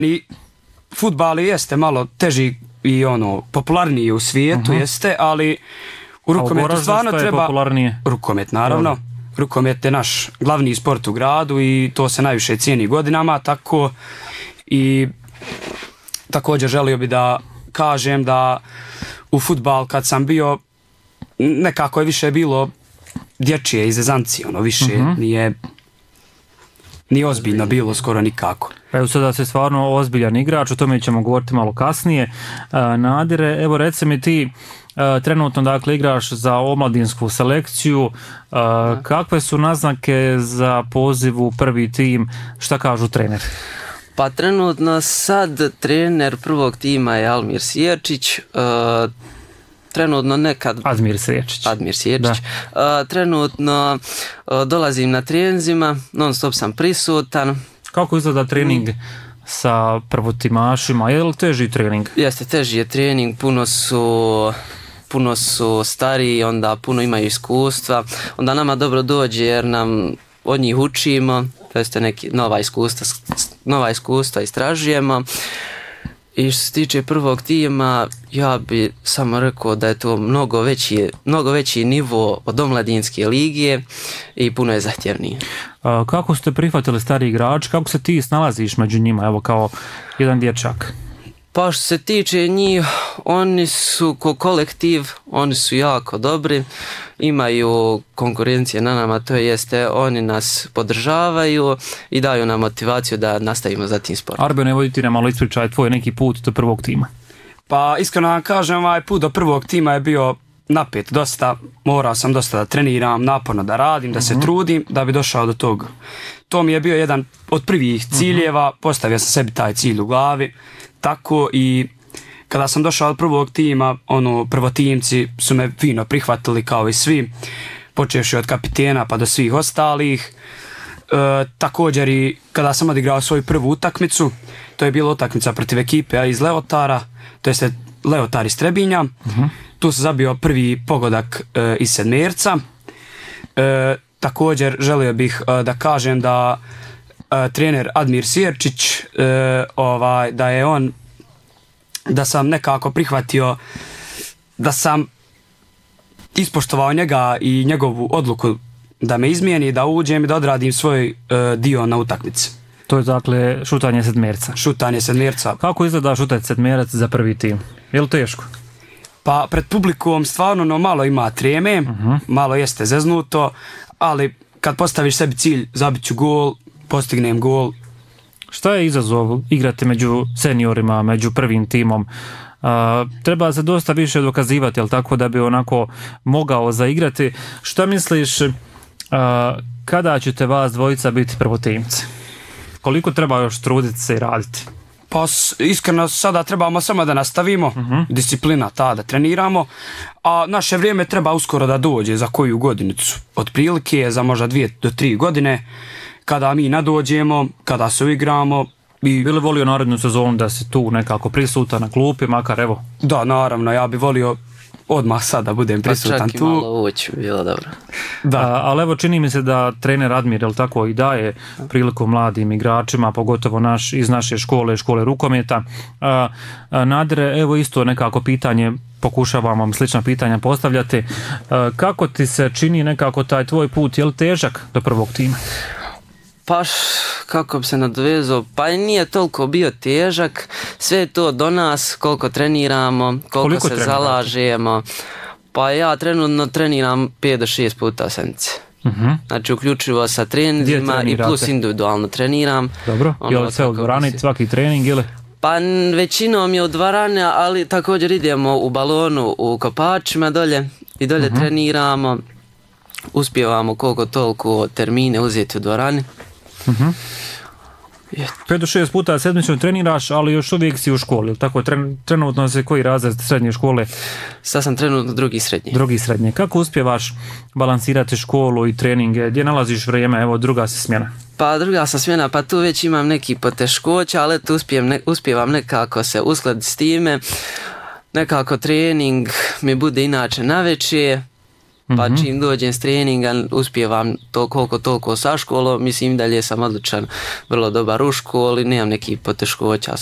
I fudbal jeste malo teži i popularniji u svijetu, jeste, ali u rukometu stvarno treba... Rukomet, naravno. Rukomet je naš glavni sport u gradu i to se najviše cijeni godinama, tako i također želio bi da kažem da u fudbal kad sam bio, nekako je više bilo dječje i zezancije, više nije ozbiljno bilo skoro nikako. Evo sada se stvarno ozbiljan igrač, o tome ćemo govoriti malo kasnije. Nadire, evo reci mi ti, trenutno dakle igraš za omladinsku selekciju, kakve su naznake za poziv u prvi tim, šta kažu treneri? Pa trenutno sad trener prvog tima je Almir Sjerčić, trenutno nekad... Admir Sjerčić. Trenutno dolazim na treninzima, non stop sam prisutan. Kako izgleda trening sa prvotimašima? Je li teži trening? Jeste, teži je trening, puno su stariji, onda puno imaju iskustva. Onda nama dobro dođe jer nam od njih učimo, to jeste neki nova iskustva istražujemo. I što se tiče prvog tima, ja bi samo rekao da je to mnogo veći nivo od omladinske ligije i puno je zahtjevniji. Kako ste prihvatili stari igrač, kako se ti snalaziš među njima, evo kao jedan dječak? Pa što se tiče njih, oni su ko kolektiv, oni su jako dobri, imaju konkurencije na nama, to jeste oni nas podržavaju i daju nam motivaciju da nastavimo za tim sportom. Arben, evo ti nam malo ispričaj tvoj neki put do prvog tima. Pa iskreno vam kažem, ovaj put do prvog tima je bio napet dosta, morao sam dosta da treniram, naporno da radim, da se trudim, da bi došao do toga. To mi je bio jedan od prvih ciljeva, postavio sam sebi taj cilj u glavi, tako i kada sam došao od prvog tima, prvotimci su me fino prihvatili kao i svi, počevši od kapitena pa do svih ostalih. Također i kada sam odigrao svoju prvu utakmicu, to je bila utakmica protiv ekipe iz Leotara, to jeste Leotar iz Trebinja. Tu sam zabio prvi pogodak iz sedmerca. Također želio bih da kažem da trener Admir Sjerčić, da sam nekako prihvatio, da sam ispoštovao njega i njegovu odluku da me izmijeni, da uđem i da odradim svoj dio na utakmici. To je dakle šutanje sedmerca. Šutanje sedmerca. Kako izgleda šutanje sedmerac za prvi tim? Je li teško? Pa pred publikom stvarno malo ima treme, malo jeste zeznuto, ali kad postaviš sebi cilj, zabit ću gol, postignem gol. Šta je izazov igrati među seniorima, među prvim timom? Treba se dosta više dokazivati, jel tako, da bi onako mogao zaigrati. Šta misliš, kada ćete vas dvojica biti prvotimci? Koliko treba još truditi se i raditi? Pa iskreno sada trebamo samo da nastavimo, disciplina ta da treniramo, a naše vrijeme treba uskoro da dođe za koju godinicu. Otprilike za možda 2 do 3 godine, kada mi nadođemo, kada se uigramo. Bi li volio narednu sezonu da si tu nekako prisutan na klupi, makar evo? Da, naravno, ja bi volio odmah sad da budem prisutan tu. Pa čak i malo ući, bilo dobro. Da. Ali evo čini mi se da trener Admir, jel tako, i daje priliku mladim igračima, pogotovo iz naše škole rukometa. Nadire, evo isto nekako pitanje, pokušavam vam slična pitanja postavljati. Kako ti se čini nekako taj tvoj put, je li težak do prvog tima? Pa kako bi se nadovezao, pa nije toliko bio težak, sve je to do nas, koliko treniramo, koliko se zalažemo. Pa ja trenutno treniram 5 do 6 puta sedmice. Znači uključivo sa treningima i plus individualno treniram. Dobro, je li sve u dvorani, svaki trening ili? Pa većinom je u dvorani, ali također idemo u balonu u Kopačima dolje i dolje treniramo. Uspijevamo koliko toliko termine uzeti u dvorani. 5 do 6 puta sedmično treniraš, ali još uvijek si u školi, tako? Trenutno se koji razred srednje škole? Sad sam trenutno drugi srednje. Kako uspijevaš balansirati školu i treninge? Gdje nalaziš vrijeme? Evo, druga si smjena. Pa druga sam smjena, pa tu već imam neki poteškoća, ali tu uspijevam nekako se uskladiti s time. Nekako trening mi bude inače navečer. pa čim dođem s treninga uspijevam to koliko toliko sa školom, mislim dalje sam odličan, vrlo dobar u školi, nemam nekih poteškoća